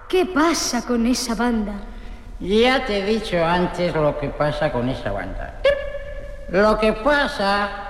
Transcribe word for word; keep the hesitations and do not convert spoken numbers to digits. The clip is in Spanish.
¿Qué pasa con esa banda? Ya te he dicho antes lo que pasa con esa banda. Lo que pasa